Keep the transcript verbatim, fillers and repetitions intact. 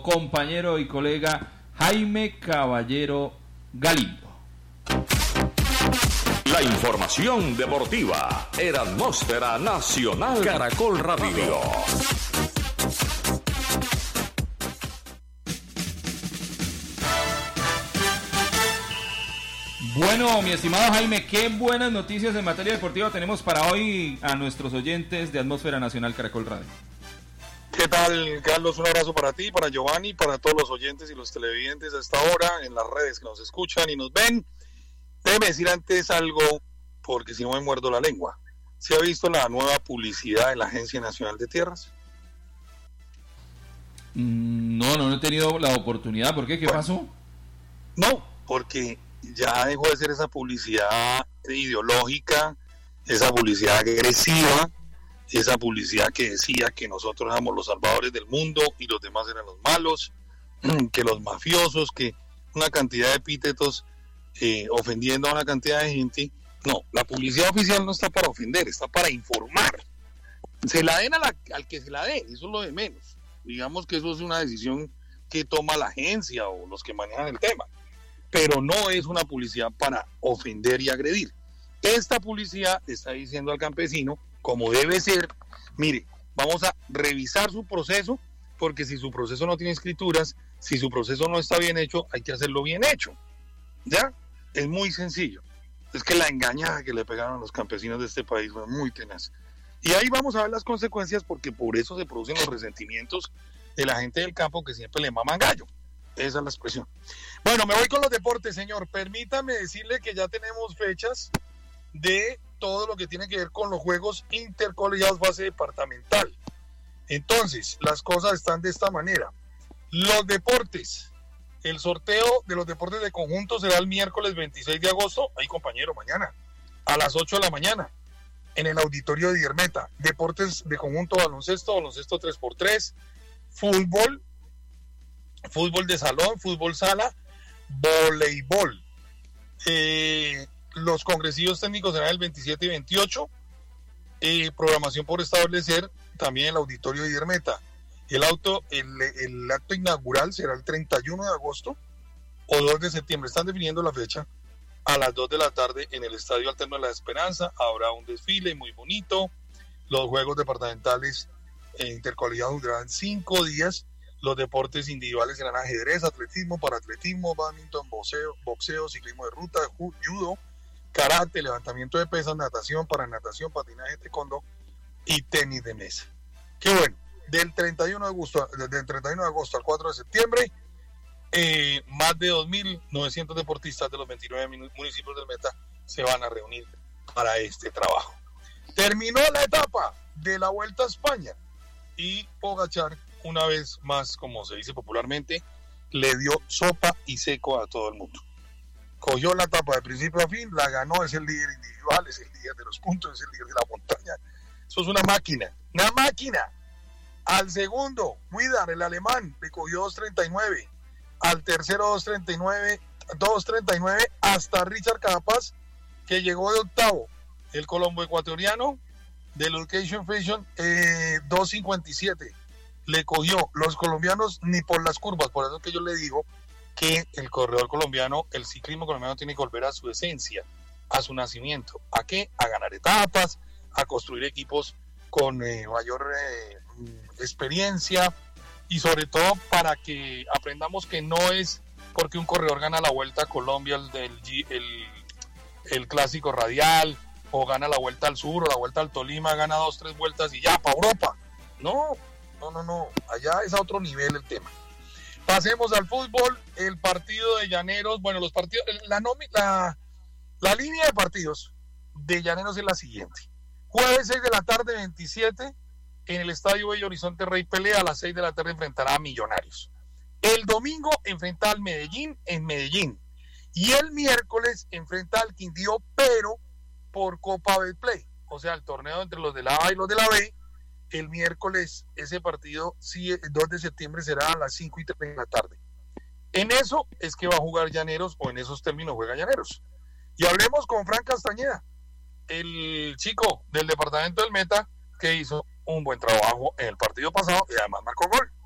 compañero y colega Jaime Caballero Galindo. La información deportiva era Atmósfera Nacional Caracol Radio. Bueno, mi estimado Jaime, qué buenas noticias en materia deportiva tenemos para hoy a nuestros oyentes de Atmósfera Nacional Caracol Radio. ¿Qué tal, Carlos? Un abrazo para ti, para Giovanni, para todos los oyentes y los televidentes a esta hora en las redes que nos escuchan y nos ven. Déjeme decir antes algo, porque si no me muerdo la lengua. ¿Se ha visto la nueva publicidad de la Agencia Nacional de Tierras? Mm, no, no he tenido la oportunidad. ¿Por qué? ¿Qué bueno, pasó? No, porque ya dejó de ser esa publicidad ideológica, esa publicidad agresiva, esa publicidad que decía que nosotros éramos los salvadores del mundo y los demás eran los malos, que los mafiosos, que una cantidad de epítetos eh, ofendiendo a una cantidad de gente. No, la publicidad oficial no está para ofender, está para informar. Se la den a la, al que se la dé, eso es lo de menos. Digamos que eso es una decisión que toma la agencia o los que manejan el tema, pero no es una publicidad para ofender y agredir. Esta publicidad está diciendo al campesino, como debe ser, mire, vamos a revisar su proceso, porque si su proceso no tiene escrituras, si su proceso no está bien hecho, hay que hacerlo bien hecho. ¿Ya? Es muy sencillo. Es que la engañada que le pegaron a los campesinos de este país fue muy tenaz. Y ahí vamos a ver las consecuencias, porque por eso se producen los resentimientos de la gente del campo que siempre le maman gallo. Esa es la expresión. Bueno, me voy con los deportes, señor. Permítame decirle que ya tenemos fechas de todo lo que tiene que ver con los juegos intercolegiados base departamental. Entonces, las cosas están de esta manera. Los deportes, el sorteo de los deportes de conjunto será el miércoles veintiséis de agosto, ahí compañero, mañana, a las ocho de la mañana, en el auditorio de Diermeta. Deportes de conjunto, baloncesto, baloncesto tres por tres, fútbol, fútbol de salón, fútbol sala, voleibol. Eh... Los congresivos técnicos serán el veintisiete y veintiocho. Eh, programación por establecer también el auditorio de Diermeta. El, auto, el, el acto inaugural será el treinta y uno de agosto o dos de septiembre. Están definiendo la fecha a las dos de la tarde en el Estadio Alterno de la Esperanza. Habrá un desfile muy bonito. Los juegos departamentales e intercolegiados durarán cinco días. Los deportes individuales serán ajedrez, atletismo, paraatletismo, badminton, boxeo, boxeo, ciclismo de ruta, judo, karate, levantamiento de pesas, natación, paranatación, patinaje, taekwondo y tenis de mesa. Qué bueno, del treinta y uno de agosto, del treinta y uno de agosto al cuatro de septiembre, eh, más de dos mil novecientos deportistas de los veintinueve municipios del Meta se van a reunir para este trabajo. Terminó la etapa de la Vuelta a España y Pogačar, una vez más, como se dice popularmente, le dio sopa y seco a todo el mundo. Cogió la etapa de principio a fin, la ganó, es el líder individual, es el líder de los puntos, es el líder de la montaña. Eso es una máquina, una máquina. Al segundo, Widar, el alemán, le cogió dos treinta y nueve. Al tercero, dos treinta y nueve, dos treinta y nueve, hasta Richard Carapaz, que llegó de octavo. El colombo ecuatoriano del Education Fashion, eh, dos cincuenta y siete. Le cogió los colombianos ni por las curvas, por eso que yo le digo que el corredor colombiano, el ciclismo colombiano tiene que volver a su esencia, a su nacimiento. ¿A qué? A ganar etapas, a construir equipos con eh, mayor eh, experiencia y sobre todo para que aprendamos que no es porque un corredor gana la Vuelta a Colombia, el, del, el, el Clásico Radial, o gana la Vuelta al Sur o la Vuelta al Tolima, gana dos, tres vueltas y ya, para Europa. No, no, no, no, allá es a otro nivel el tema. Pasemos al fútbol, el partido de Llaneros, bueno, los partidos, la, la, la línea de partidos de Llaneros es la siguiente. Jueves seis de la tarde, veintisiete, en el Estadio Bello Horizonte Rey Pelea, a las seis de la tarde enfrentará a Millonarios. El domingo enfrenta al Medellín en Medellín. Y el miércoles enfrenta al Quindío, pero por Copa Betplay, o sea, el torneo entre los de la A y los de la B. El miércoles ese partido, sí, dos de septiembre, será a las cinco y treinta de la tarde. En eso es que va a jugar Llaneros, o en esos términos juega Llaneros. Y hablemos con Fran Castañeda, el chico del departamento del Meta, que hizo un buen trabajo en el partido pasado y además marcó gol.